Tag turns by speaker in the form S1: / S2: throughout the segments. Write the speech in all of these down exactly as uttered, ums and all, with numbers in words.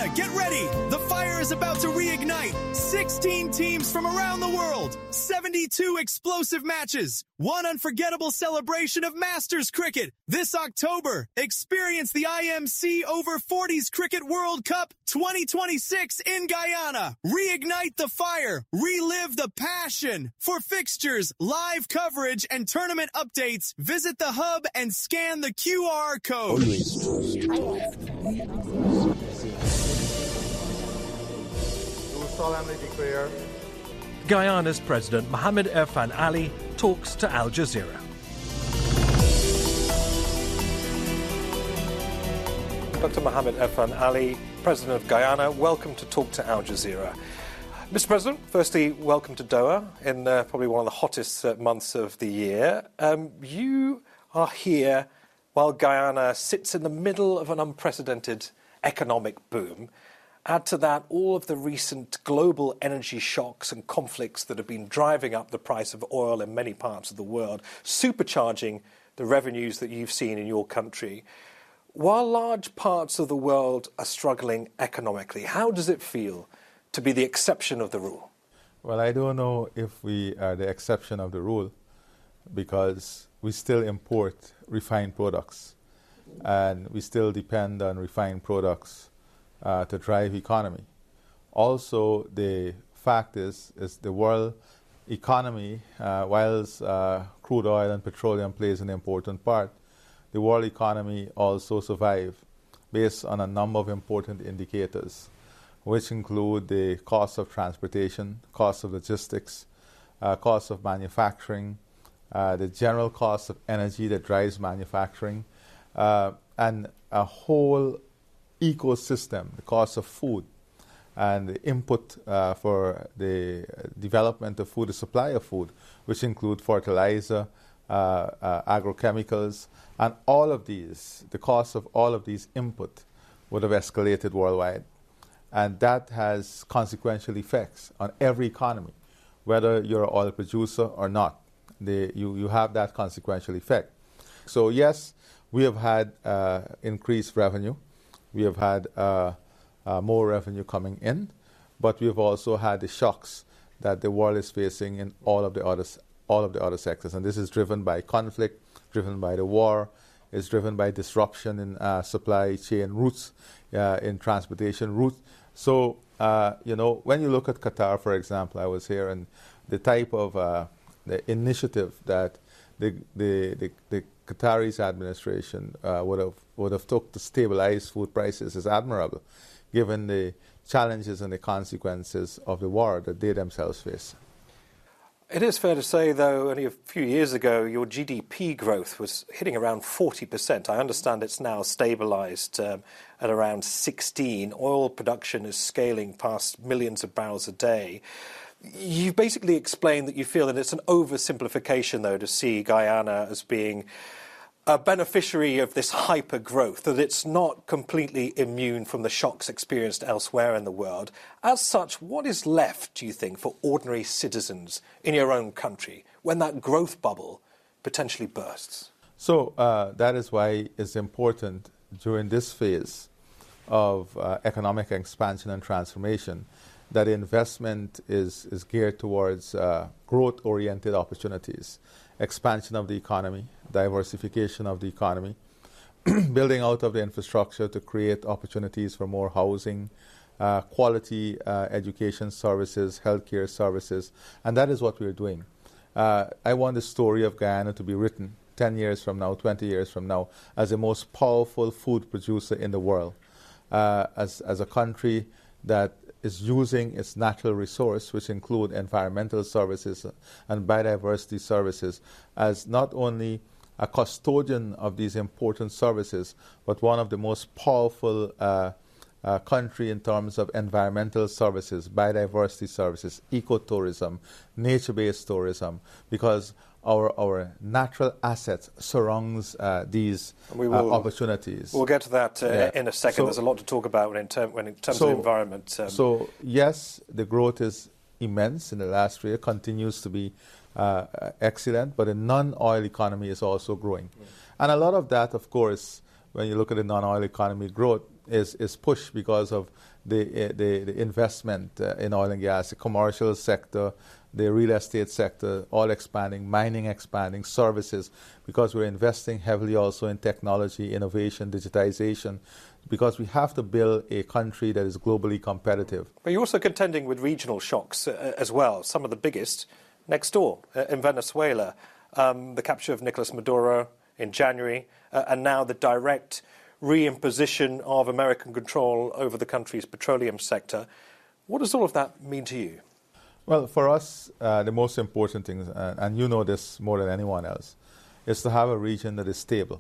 S1: Guyana, get ready! The fire is about to reignite. sixteen teams from around the world, seventy-two explosive matches, one unforgettable celebration of Masters cricket. This October, experience the I M C Over forties Cricket World Cup twenty twenty-six in Guyana. Reignite the fire. Relive the passion. For fixtures, live coverage, and tournament updates, visit the hub and scan the Q R code.
S2: Solemnly declare
S3: Guyana's President Mohamed Irfan Ali talks to Al Jazeera. Doctor Mohamed Irfan Ali, President of Guyana, welcome to Talk to Al Jazeera. Mister President, firstly, welcome to Doha in uh, probably one of the hottest uh, months of the year. Um, you are here while Guyana sits in the middle of an unprecedented economic boom. Add to that all of the recent global energy shocks and conflicts that have been driving up the price of oil in many parts of the world, supercharging the revenues that you've seen in your country. While large parts of the world are struggling economically, how does it feel to be the exception of the rule?
S2: Well, I don't know if we are the exception of the rule because we still import refined products and we still depend on refined products Uh, to drive economy. Also, the fact is, is the world economy, uh, whilst uh, crude oil and petroleum plays an important part, the world economy also survives based on a number of important indicators, which include the cost of transportation, cost of logistics, uh, cost of manufacturing, uh, the general cost of energy that drives manufacturing, uh, and a whole ecosystem, the cost of food and the input uh, for the development of food, the supply of food, which include fertilizer, uh, uh, agrochemicals, and all of these, the cost of all of these input would have escalated worldwide. And that has consequential effects on every economy, whether you're an oil producer or not. The, you, you have that consequential effect. So yes, we have had uh, increased revenue. We have had uh, uh, more revenue coming in, but we have also had the shocks that the world is facing in all of the other all of the other sectors, and this is driven by conflict, driven by the war, it's driven by disruption in uh, supply chain routes, uh, in transportation routes. So uh, you know, when you look at Qatar, for example, I was here, and the type of uh, the initiative that the the the, the Qatari's administration uh, would have would have took to stabilize food prices is admirable, given the challenges and the consequences of the war that they themselves face.
S3: It is fair to say, though, only a few years ago, your G D P growth was hitting around forty percent. I understand it's now stabilized um, at around sixteen. Oil production is scaling past millions of barrels a day. You've basically explained that you feel that it's an oversimplification, though, to see Guyana as being a beneficiary of this hyper growth, that it's not completely immune from the shocks experienced elsewhere in the world. As such, what is left, do you think, for ordinary citizens in your own country when that growth bubble potentially bursts?
S2: So uh, that is why it's important during this phase of uh, economic expansion and transformation that investment is, is geared towards uh, growth-oriented opportunities, expansion of the economy, diversification of the economy, building out of the infrastructure to create opportunities for more housing, uh, quality uh, education services, healthcare services, and that is what we're doing. Uh, I want the story of Guyana to be written ten years from now, twenty years from now, as the most powerful food producer in the world, uh, as, as a country that is using its natural resource, which include environmental services and biodiversity services, as not only a custodian of these important services, but one of the most powerful uh, uh, country in terms of environmental services, biodiversity services, ecotourism, nature-based tourism, because our our natural assets surrounds uh, these we will, uh, opportunities.
S3: We'll get to that uh,
S2: yeah.
S3: in a second. So, there's a lot to talk about when in, term, when in terms
S2: so,
S3: of the environment. Um,
S2: so, yes, the growth is immense in the last year, continues to be uh, excellent, but the non-oil economy is also growing. Mm. And a lot of that, of course, when you look at the non-oil economy growth, is, is pushed because of the, uh, the, the investment uh, in oil and gas, the commercial sector, the real estate sector, all expanding, mining expanding, services, because we're investing heavily also in technology, innovation, digitization, because we have to build a country that is globally competitive.
S3: But you're also contending with regional shocks uh, as well, some of the biggest next door uh, in Venezuela, um, the capture of Nicolas Maduro in January, uh, and now the direct reimposition of American control over the country's petroleum sector. What does all of that mean to you?
S2: Well, for us, uh, the most important thing, uh, and you know this more than anyone else, is to have a region that is stable.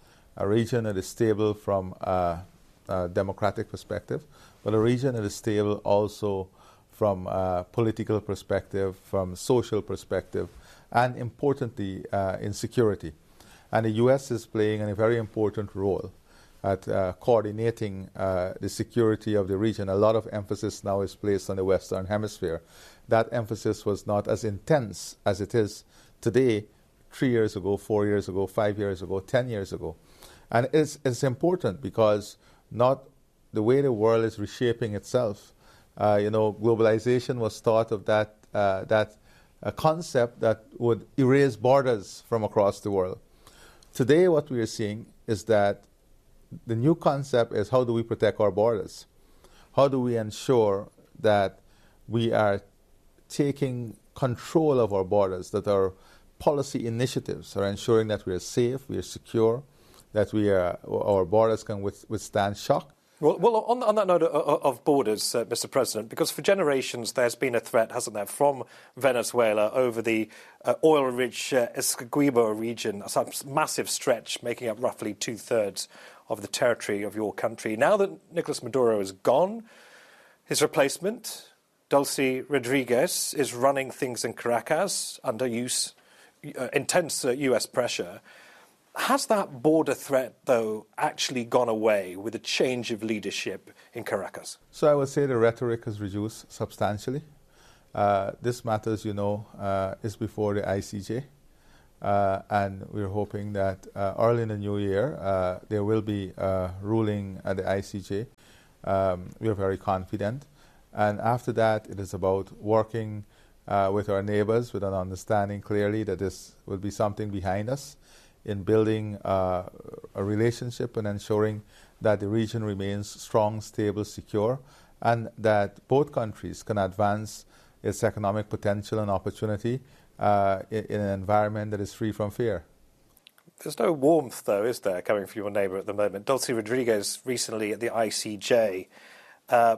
S2: A region that is stable from a, a democratic perspective, but a region that is stable also from a political perspective, from social perspective, and importantly, uh, in security. And the U S is playing a very important role at uh, coordinating uh, the security of the region. A lot of emphasis now is placed on the Western Hemisphere. That emphasis was not as intense as it is today, three years ago, four years ago, five years ago, ten years ago. And it's, it's important because not the way the world is reshaping itself. Uh, you know, globalization was thought of that, uh, that uh, concept that would erase borders from across the world. Today what we are seeing is that the new concept is how do we protect our borders? How do we ensure that we are taking control of our borders, that our policy initiatives are ensuring that we are safe, we are secure, that we are, our borders can withstand shock?
S3: Well, well on, on that note of, of borders, uh, Mister President, because for generations there's been a threat, hasn't there, from Venezuela over the uh, oil-rich uh, Essequibo region, a massive stretch making up roughly two-thirds of the territory of your country. Now that Nicolas Maduro is gone, his replacement, Delcy Rodriguez, is running things in Caracas under use, uh, intense uh, U S pressure. Has that border threat, though, actually gone away with a change of leadership in Caracas?
S2: So I would say the rhetoric has reduced substantially. Uh, this matter, as you know, uh, is before the I C J. Uh, and we're hoping that uh, early in the new year, uh, there will be a ruling at the I C J. Um, we are very confident. And after that, it is about working uh, with our neighbors with an understanding clearly that this will be something behind us, in building uh, a relationship and ensuring that the region remains strong, stable, secure, and that both countries can advance its economic potential and opportunity uh, in, in an environment that is free from fear.
S3: There's no warmth, though, is there, coming from your neighbour at the moment? Delcy Rodriguez recently at the I C J uh,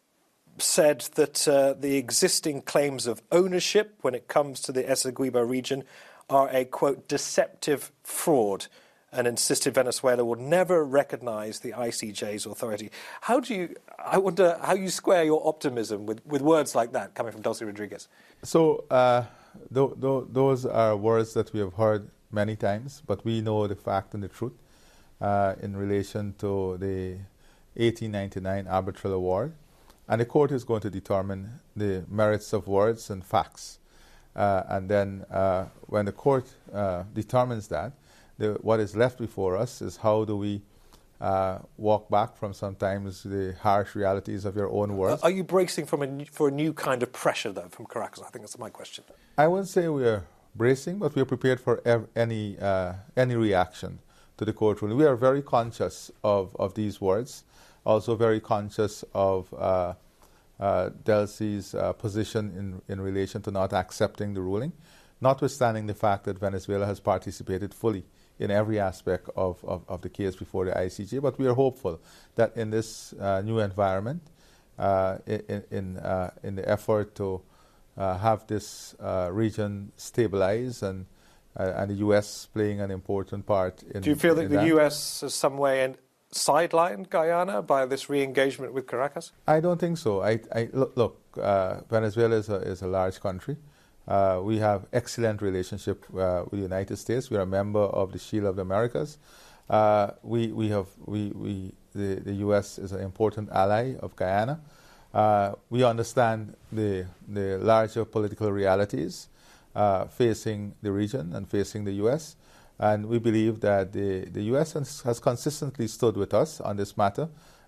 S3: said that uh, the existing claims of ownership when it comes to the Essequibo region are a, quote, deceptive fraud, and insisted Venezuela will never recognize the I C J's authority. How do you, I wonder how you square your optimism with, with words like that coming from Delcy Rodriguez?
S2: So uh, th- th- those are words that we have heard many times, but we know the fact and the truth uh, in relation to the eighteen ninety-nine arbitral award. And the court is going to determine the merits of words and facts. Uh, and then uh, when the court uh, determines that, the, what is left before us is how do we uh, walk back from sometimes the harsh realities of your own words.
S3: Are you bracing from a, for a new kind of pressure, though, from Caracas? I think that's my question.
S2: I wouldn't say we are bracing, but we are prepared for ev- any uh, any reaction to the court ruling. We are very conscious of, of these words, also very conscious of uh, Uh, Delcy's uh, position in, in relation to not accepting the ruling, notwithstanding the fact that Venezuela has participated fully in every aspect of, of, of the case before the I C J. But we are hopeful that in this uh, new environment, uh, in, in, uh, in the effort to uh, have this uh, region stabilize and, uh, and the U S playing an important part in
S3: Do you feel that the
S2: that.
S3: U S is some way in sidelined Guyana by this re-engagement with Caracas?
S2: I don't think so. I, I look, look uh, Venezuela is a, is a large country. Uh, we have excellent relationship uh, with the United States. We are a member of the Shield of the Americas. Uh, we we have we we the, the U S is an important ally of Guyana. Uh, we understand the the larger political realities uh, facing the region and facing the U S. And we believe that the, the U S has, has consistently stood with us on this matter,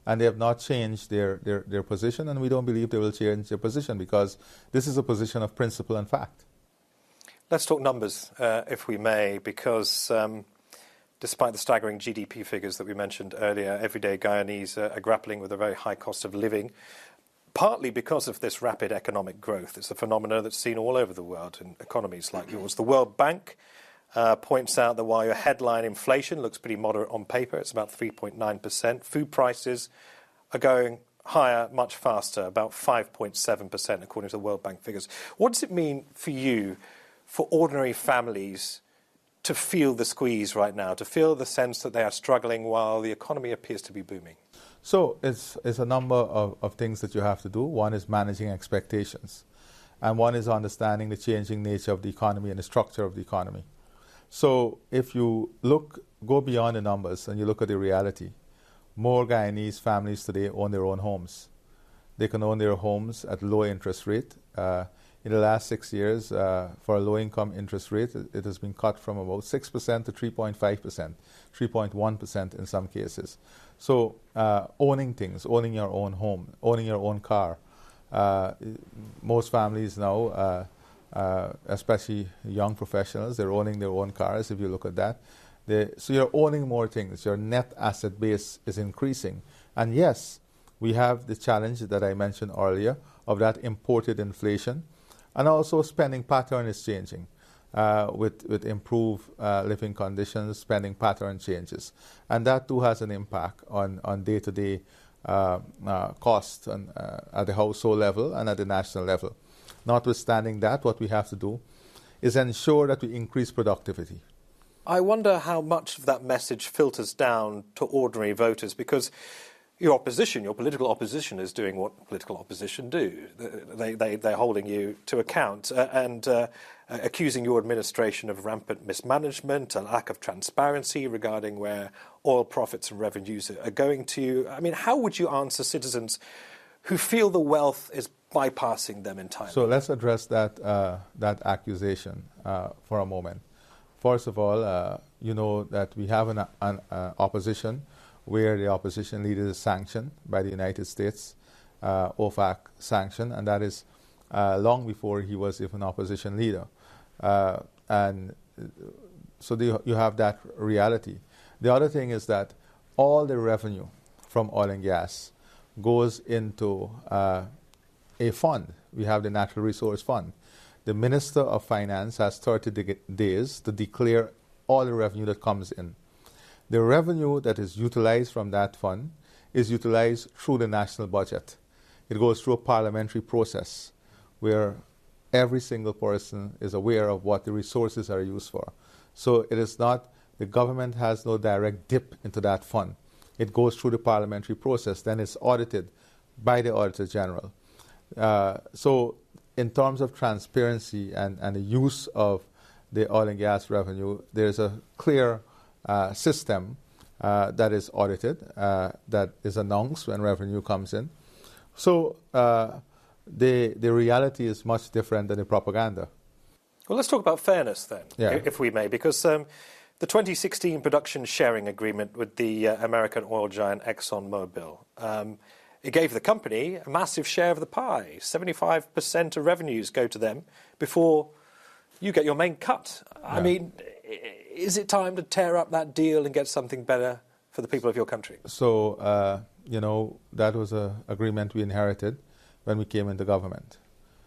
S2: and they have not changed their, their, their position, and we don't believe they will change their position because this is a position of principle and fact.
S3: Let's talk numbers, uh, if we may, because um, despite the staggering G D P figures that we mentioned earlier, everyday Guyanese uh, are grappling with a very high cost of living, partly because of this rapid economic growth. It's a phenomenon that's seen all over the world in economies like yours. The World Bank uh, points out that while your headline inflation looks pretty moderate on paper, it's about three point nine percent, food prices are going higher much faster, about five point seven percent, according to the World Bank figures. What does it mean for you, for ordinary families, to feel the squeeze right now, to feel the sense that they are struggling while the economy appears to be booming?
S2: So it's, it's a number of, of things that you have to do. One is managing expectations, and one is understanding the changing nature of the economy and the structure of the economy. So if you look, go beyond the numbers and you look at the reality, more Guyanese families today own their own homes. They can own their homes at low interest rate. Uh, In the last six years, uh, for a low-income interest rate, it, it has been cut from about six percent to three point five percent, three point one percent in some cases. So uh, owning things, owning your own home, owning your own car. Uh, most families now, uh, uh, especially young professionals, they're owning their own cars, if you look at that. They, so you're owning more things. Your net asset base is increasing. And yes, we have the challenge that I mentioned earlier of that imported inflation. And also spending pattern is changing. Uh, with, with improved uh, living conditions, spending pattern changes. And that too has an impact on, on day-to-day uh, uh, costs and, uh, at the household level and at the national level. Notwithstanding that, what we have to do is ensure that we increase productivity.
S3: I wonder how much of that message filters down to ordinary voters, because your opposition, your political opposition, is doing what political opposition do. They, they, they're holding you to account uh, and uh, uh, accusing your administration of rampant mismanagement, a lack of transparency regarding where oil profits and revenues are going to. I mean, how would you answer citizens who feel the wealth is bypassing them entirely?
S2: So let's address that, uh, that accusation uh, for a moment. First of all, uh, you know that we have an, an uh, opposition where the opposition leader is sanctioned by the United States, uh, O FAC sanction, and that is uh, long before he was even opposition leader. Uh, and so the, you have that reality. The other thing is that all the revenue from oil and gas goes into uh, a fund. We have the Natural Resource Fund. The Minister of Finance has thirty days to declare all the revenue that comes in. The revenue that is utilized from that fund is utilized through the national budget. It goes through a parliamentary process where every single person is aware of what the resources are used for. So it is not, the government has no direct dip into that fund. It goes through the parliamentary process, then it's audited by the Auditor General. Uh, so in terms of transparency and, and the use of the oil and gas revenue, there's a clear Uh, system uh, that is audited, uh, that is announced when revenue comes in. So uh, the the reality is much different than the propaganda.
S3: Well, let's talk about fairness then,
S2: yeah.
S3: if we may, because um, the twenty sixteen production sharing agreement with the uh, American oil giant ExxonMobil, um, it gave the company a massive share of the pie. seventy-five percent of revenues go to them before you get your main cut. I yeah. mean, is it time to tear up that deal and get something better for the people of your country?
S2: So, uh, you know, that was an agreement we inherited when we came into government.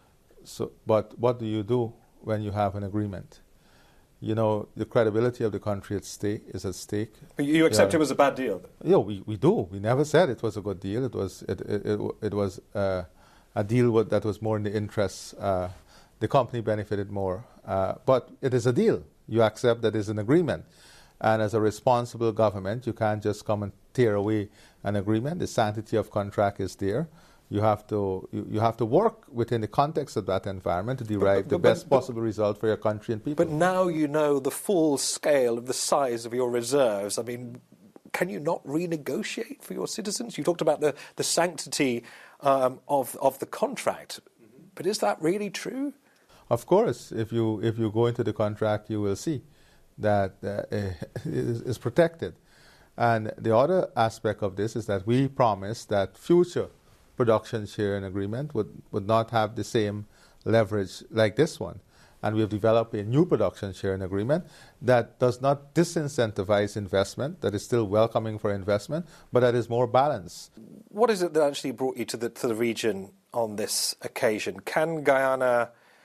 S2: So, but what do you do when you have an agreement? You know, the credibility of the country at stake is at stake.
S3: But you accept yeah. it was a bad deal?
S2: Yeah, we, we do. We never said it was a good deal. It was it it, it, it was uh, a deal with, that was more in the interests. Uh, the company benefited more, uh, but it is a deal. You accept that it's an agreement. And as a responsible government, you can't just come and tear away an agreement. The sanctity of contract is there. You have to you, you have to work within the context of that environment to derive but, but, the best but, possible result for your country and people.
S3: But now you know the full scale of the size of your reserves. I mean, can you not renegotiate for your citizens? You talked about the, the sanctity um, of, of the contract. Mm-hmm. But is that really true?
S2: Of course, if you if you go into the contract, you will see that uh, it is protected. And the other aspect of this is that we promised that future production sharing agreement would, would not have the same leverage like this one. And we have developed a new production sharing agreement that does not disincentivize investment, that is still welcoming for investment, but that is more balanced.
S3: What is it that actually brought you to the, to the region on this occasion? Can Guyana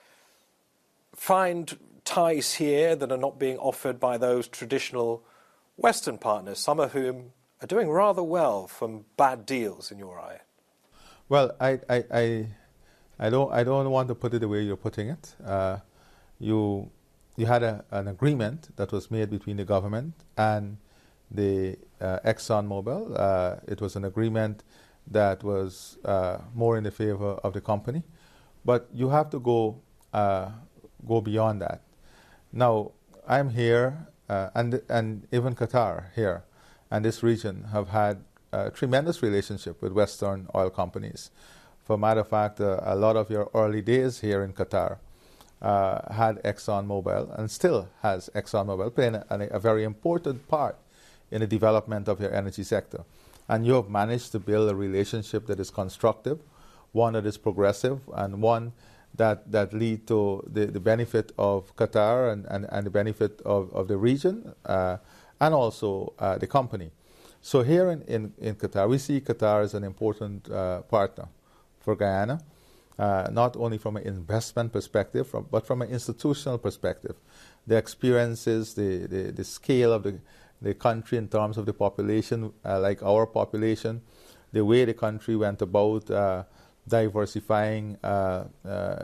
S3: find ties here that are not being offered by those traditional Western partners, some of whom are doing rather well from bad deals in your eye?
S2: Well, I, I, I, I don't, I don't want to put it the way you're putting it. Uh, you, you had a, an agreement that was made between the government and the uh, ExxonMobil. Uh, it was an agreement that was uh, more in the favor of the company, but you have to go uh, go beyond that. Now, I'm here, uh, and and even Qatar here, and this region have had a tremendous relationship with Western oil companies. For a matter of fact, uh, a lot of your early days here in Qatar uh, had ExxonMobil, and still has ExxonMobil, playing a, a very important part in the development of your energy sector. And you have managed to build a relationship that is constructive, one that is progressive, and one that, that lead to the, the benefit of Qatar and, and, and the benefit of, of the region uh, and also uh, the company. So here in, in, in Qatar, we see Qatar as an important uh, partner for Guyana, uh, not only from an investment perspective, from, but from an institutional perspective. The experiences, the, the, the scale of the the country in terms of the population, uh, like our population, the way the country went about uh, diversifying uh, uh,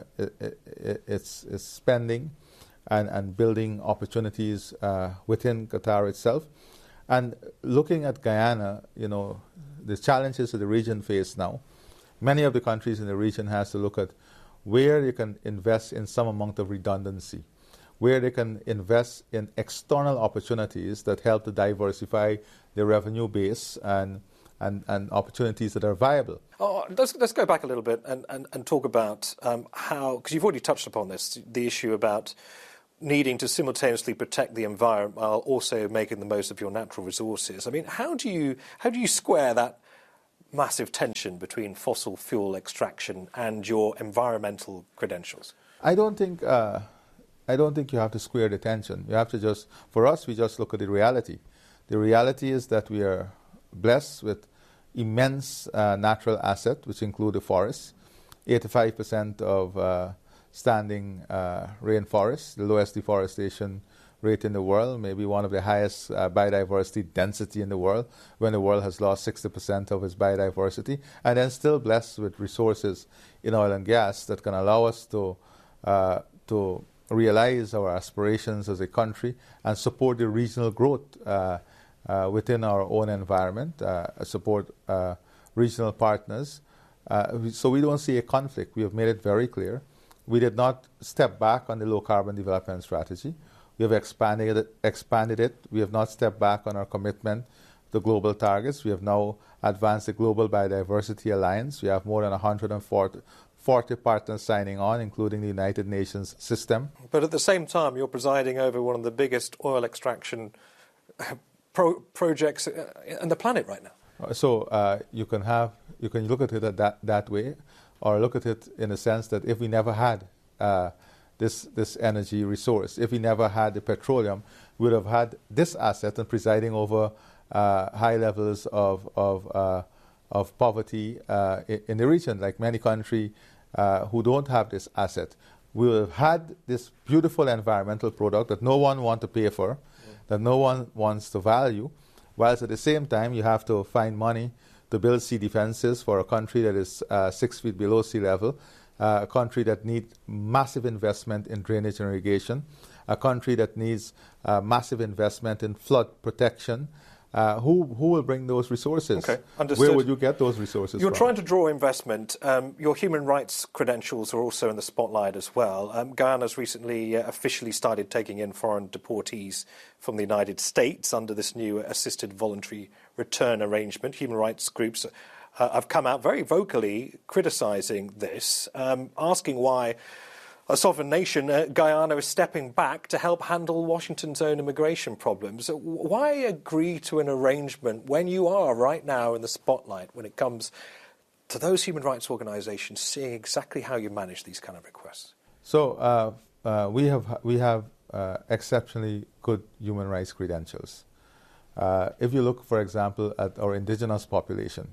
S2: its, its spending and, and building opportunities uh, within Qatar itself. And looking at Guyana, you know, the challenges that the region face now, many of the countries in the region has to look at where you can invest in some amount of redundancy, where they can invest in external opportunities that help to diversify their revenue base and and, and opportunities that are viable.
S3: Oh, let's, let's go back a little bit and, and, and talk about um, how, because you've already touched upon this, the issue about needing to simultaneously protect the environment while also making the most of your natural resources. I mean, how do you how do you square that massive tension between fossil fuel extraction and your environmental credentials?
S2: I don't think... Uh, I don't think you have to square the tension. You have to just, for us, we just look at the reality. The reality is that we are blessed with immense uh, natural asset, which include the forests. eighty-five percent of uh, standing uh, rainforests, the lowest deforestation rate in the world, maybe one of the highest uh, biodiversity density in the world, when the world has lost sixty percent of its biodiversity, and then still blessed with resources in oil and gas that can allow us to uh, to realize our aspirations as a country and support the regional growth uh, uh, within our own environment, uh, support uh, regional partners. Uh, so we don't see a conflict. We have made it very clear. We did not step back on the low carbon development strategy. We have expanded it, expanded it. We have not stepped back on our commitment to global targets. We have now advanced the Global Biodiversity Alliance. We have more than one hundred forty forty partners signing on, including the United Nations system.
S3: But at the same time, you're presiding over one of the biggest oil extraction pro- projects on the planet right now.
S2: So uh, you can have you can look at it that that way, or look at it in the sense that if we never had uh, this this energy resource, if we never had the petroleum, we would have had this asset and presiding over uh, high levels of of uh, of poverty uh, in the region, like many countries uh, who don't have this asset. We will have had this beautiful environmental product that no one wants to pay for, yeah. that no one wants to value, whilst at the same time you have to find money to build sea defenses for a country that is uh, six feet below sea level, uh, a country that needs massive investment in drainage and irrigation, a country that needs uh, massive investment in flood protection. Uh, who who will bring those resources?
S3: Okay, understood.
S2: Where would you get those resources
S3: You're
S2: from?
S3: trying to draw investment. Um, your human rights credentials are also in the spotlight as well. Um, Guyana's recently uh, officially started taking in foreign deportees from the United States under this new assisted voluntary return arrangement. Human rights groups uh, have come out very vocally criticising this, um, asking why A sovereign nation, uh, Guyana is stepping back to help handle Washington's own immigration problems. Why agree to an arrangement when you are right now in the spotlight when it comes to those human rights organisations seeing exactly how you manage these kind of requests?
S2: So uh, uh, we have we have uh, exceptionally good human rights credentials. Uh, if you look, for example, at our indigenous population,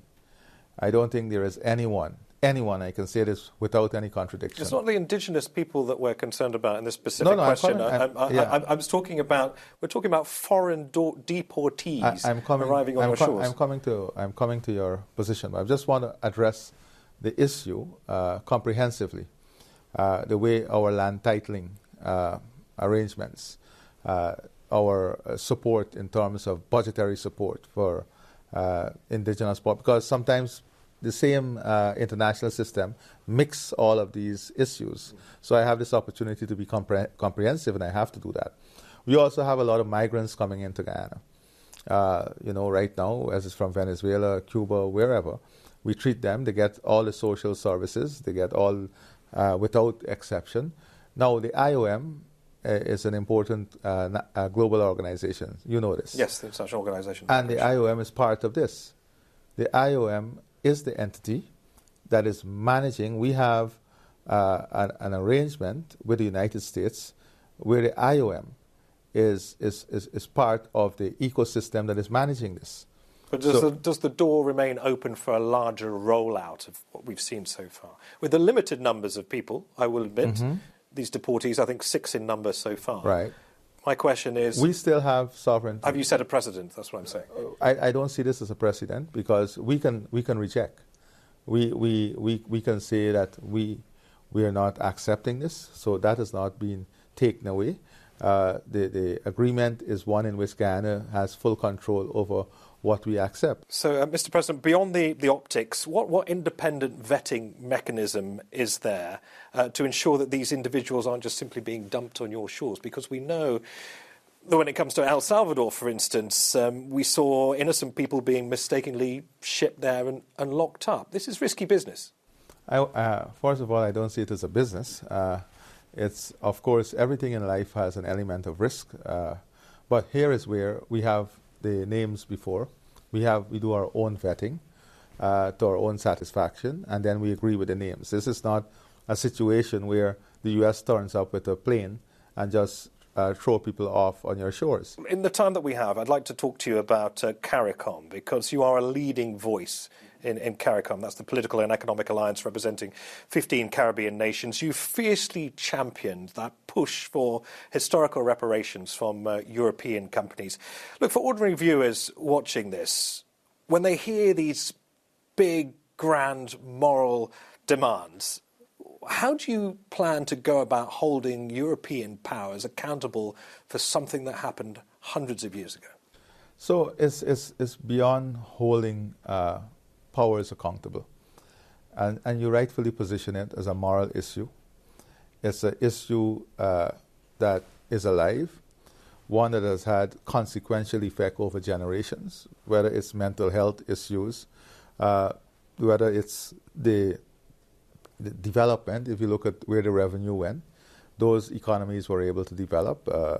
S2: I don't think there is anyone, anyone, I can say this without any contradiction.
S3: It's not the indigenous people that we're concerned about in this specific
S2: no, no,
S3: question.
S2: I'm coming,
S3: I, I,
S2: yeah.
S3: I, I was talking about, we're talking about foreign do- deportees
S2: I, I'm coming,
S3: arriving on
S2: I'm
S3: our
S2: com-
S3: shores.
S2: I'm coming to, I'm coming to your position, but I just want to address the issue uh, comprehensively. Uh, the way our land titling uh, arrangements, uh, our uh, support in terms of budgetary support for uh, indigenous people, because sometimes the same uh, international system mix all of these issues. So I have this opportunity to be compre- comprehensive, and I have to do that. We also have a lot of migrants coming into Guyana. Uh, you know, right now, as it's from Venezuela, Cuba, wherever, we treat them. They get all the social services. They get all, uh, without exception. Now, the I O M uh, is an important uh, na- uh, global organization. You know this.
S3: Yes, the international organization.
S2: And the I O M is part of this. The I O M is the entity that is managing. We have uh, an, an arrangement with the United States where the I O M is, is, is, is part of the ecosystem that is managing this.
S3: But does,
S2: So-
S3: the, does the door remain open for a larger rollout of what we've seen so far? With the limited numbers of people, I will admit,
S2: Mm-hmm.
S3: these deportees, I think six in number so far.
S2: Right.
S3: My question is,
S2: We still have sovereignty.
S3: have you set a precedent? That's what I'm saying.
S2: I, I don't see this as a precedent because we can we can reject. We we, we, we can say that we we are not accepting this, so that has not been taken away. Uh, the, the agreement is one in which Guyana has full control over what we accept.
S3: So, uh, Mister President, beyond the, the optics, what, what independent vetting mechanism is there uh, to ensure that these individuals aren't just simply being dumped on your shores? Because we know that when it comes to El Salvador, for instance, um, we saw innocent people being mistakenly shipped there and, and locked up. This is risky business.
S2: I, uh, first of all, I don't see it as a business. Uh, it's, of course, everything in life has an element of risk. Uh, but here is where we have the names before. We have we do our own vetting uh, to our own satisfaction, and then we agree with the names. This is not a situation where the U S turns up with a plane and just uh, throw people off on your shores.
S3: In the time that we have, I'd like to talk to you about uh, CARICOM, because you are a leading voice in, in CARICOM. That's the political and economic alliance representing fifteen Caribbean nations. You fiercely championed that push for historical reparations from uh, European companies. Look, for ordinary viewers watching this, when they hear these big, grand, moral demands, how do you plan to go about holding European powers accountable for something that happened hundreds of years ago?
S2: So it's, it's, it's beyond holding uh, powers accountable. And, and you rightfully position it as a moral issue. It's an issue uh, that is alive, one that has had consequential effect over generations, whether it's mental health issues, uh, whether it's the, the development. If you look at where the revenue went, those economies were able to develop. Uh,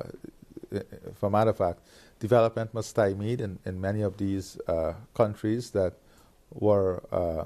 S2: for a matter of fact, development was stymied in, in many of these uh, countries that were uh,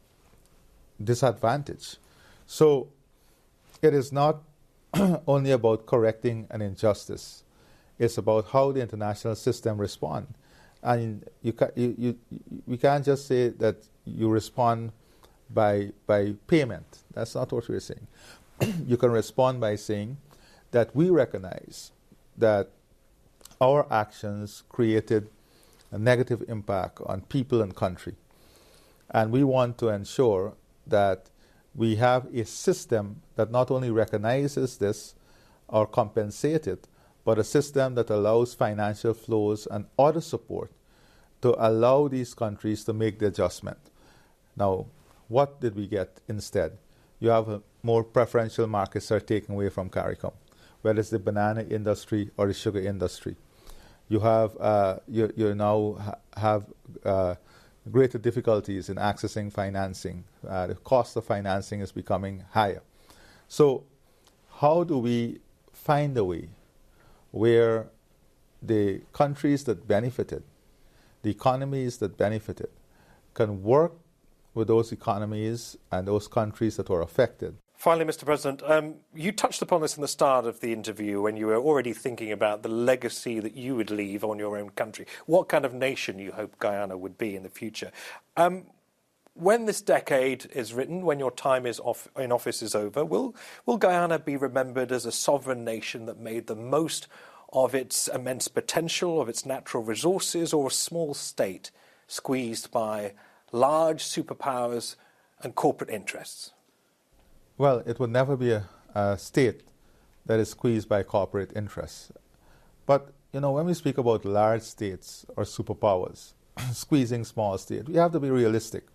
S2: disadvantaged. So it is not only about correcting an injustice. It's about how the international system responds. And you, ca- you, you, we can't just say that you respond by, by payment. That's not what we're saying. You can respond by saying that we recognize that our actions created a negative impact on people and country. And we want to ensure that we have a system that not only recognizes this or compensates it, but a system that allows financial flows and other support to allow these countries to make the adjustment. Now, what did we get instead? You have a more preferential markets are taken away from CARICOM, whether it's the banana industry or the sugar industry. You have uh, you, you now ha- have uh, greater difficulties in accessing financing. Uh, the cost of financing is becoming higher. So how do we find a way where the countries that benefited, the economies that benefited, can work with those economies and those countries that were affected.
S3: Finally, Mister President, um, you touched upon this in the start of the interview when you were already thinking about the legacy that you would leave on your own country, what kind of nation you hope Guyana would be in the future. Um, when this decade is written, when your time is off, in office is over, will, will Guyana be remembered as a sovereign nation that made the most of its immense potential, of its natural resources, or a small state squeezed by large superpowers and corporate interests?
S2: Well, it would never be a, a state that is squeezed by corporate interests. But, you know, when we speak about large states or superpowers squeezing small states, we have to be realistic.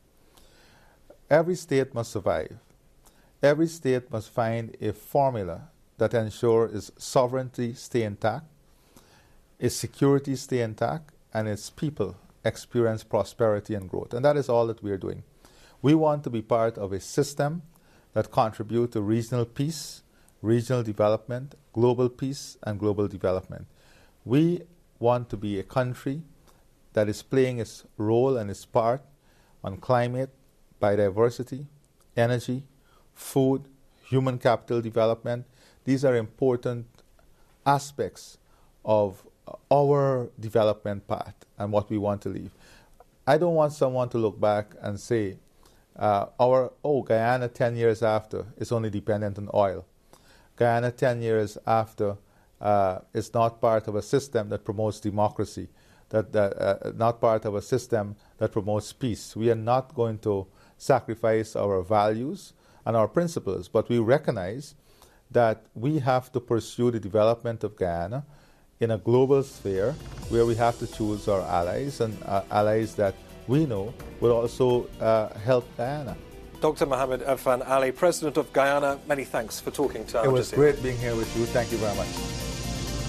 S2: Every state must survive. Every state must find a formula that ensures its sovereignty stay intact, its security stay intact, and its people experience prosperity and growth. And that is all that we are doing. We want to be part of a system that contributes to regional peace, regional development, global peace, and global development. We want to be a country that is playing its role and its part on climate, biodiversity, energy, food, human capital development. These are important aspects of our development path and what we want to leave. I don't want someone to look back and say, uh, our, oh, Guyana ten years after is only dependent on oil. Guyana ten years after uh, is not part of a system that promotes democracy, that, that uh, not part of a system that promotes peace. We are not going to sacrifice our values and our principles, but we recognize that we have to pursue the development of Guyana in a global sphere where we have to choose our allies, and uh, allies that we know will also uh, help Guyana.
S3: Doctor Mohamed Irfaan Ali, President of Guyana, many thanks for talking to Al Jazeera.
S2: It was great being here with you. Thank you very much.